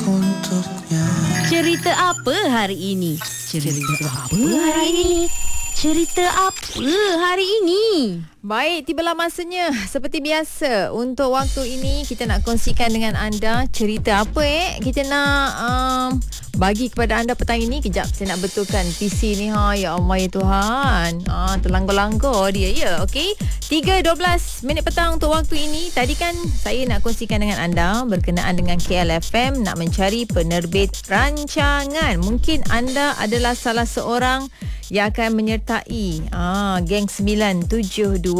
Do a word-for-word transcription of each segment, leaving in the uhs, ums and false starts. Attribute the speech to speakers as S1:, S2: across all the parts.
S1: untuknya.
S2: Cerita apa hari ini? Cerita apa hari ini? Cerita apa hari ini?
S3: Baik, tibalah masanya seperti biasa. Untuk waktu ini kita nak kongsikan dengan anda cerita apa eh? Kita nak um, bagi kepada anda petang ini. Kejap saya nak betulkan P C ni ha. Ya Allah ya Tuhan. Ah, terlanggar-langgar dia ya. Okey. tiga dua belas minit petang untuk waktu ini. Tadi kan saya nak kongsikan dengan anda berkenaan dengan K L F M nak mencari penerbit rancangan. Mungkin anda adalah salah seorang yang akan menyertai ah, geng sembilan tujuh dua.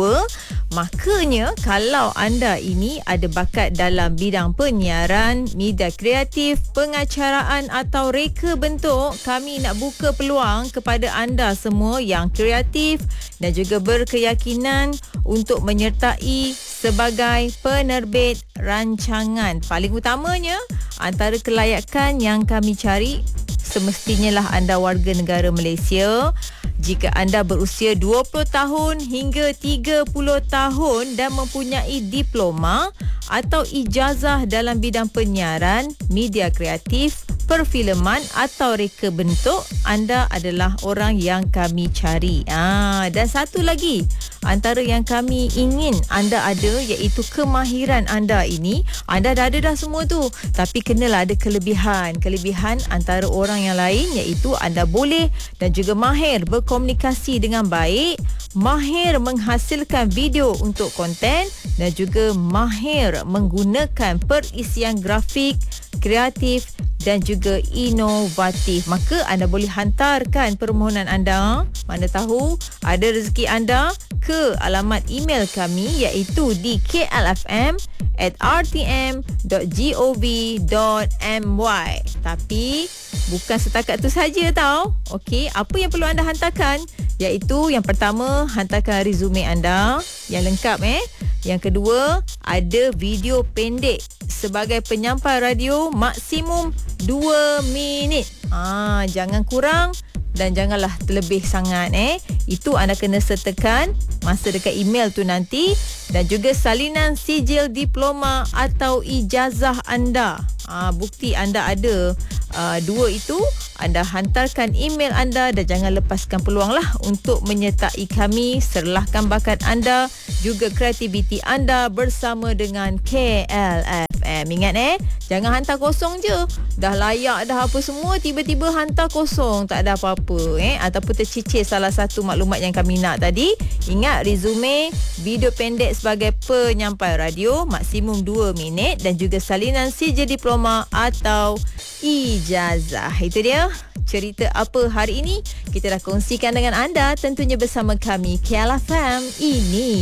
S3: Makanya kalau anda ini ada bakat dalam bidang penyiaran, media kreatif, pengacaraan atau reka bentuk, kami nak buka peluang kepada anda semua yang kreatif dan juga berkeyakinan untuk menyertai sebagai penerbit rancangan. Paling utamanya, antara kelayakan yang kami cari, semestinya lah anda warga negara Malaysia. Jika anda berusia dua puluh tahun hingga tiga puluh tahun dan mempunyai diploma atau ijazah dalam bidang penyiaran, media kreatif, perfilman atau reka bentuk, anda adalah orang yang kami cari. Ah, dan satu lagi antara yang kami ingin anda ada, iaitu kemahiran anda ini. Anda dah ada dah semua tu, tapi kenalah ada kelebihan. Kelebihan antara orang yang lain, iaitu anda boleh dan juga mahir berkomunikasi dengan baik, mahir menghasilkan video untuk konten dan juga mahir menggunakan perisian grafik kreatif dan juga inovatif. Maka anda boleh hantarkan permohonan anda, mana tahu ada rezeki anda, ke alamat email kami, iaitu di k l f m at r t m dot gov dot m y. Tapi bukan setakat tu saja tau. Okey, apa yang perlu anda hantarkan? Iaitu yang pertama, hantarkan resume anda yang lengkap eh. Yang kedua, ada video pendek sebagai penyampai radio maksimum dua minit. Ah, jangan kurang dan janganlah terlebih sangat eh. Itu anda kena sertakan masa dekat email tu nanti, dan juga salinan sijil diploma atau ijazah anda. Ah, bukti anda ada uh, dua itu, anda hantarkan email anda dan jangan lepaskan peluang lah untuk menyertai kami. Serlahkan bakat anda, juga kreativiti anda bersama dengan K L F M. Ingat eh, jangan hantar kosong je. Dah layak dah apa semua, tiba-tiba hantar kosong, tak ada apa-apa eh, ataupun tercicir salah satu maklumat yang kami nak tadi. Ingat, resume, video pendek sebagai penyampai radio maksimum dua minit dan juga salinan sijil diploma atau ijazah. Itu dia cerita apa hari ini. Kita dah kongsikan dengan anda, tentunya bersama kami K L F M. Ini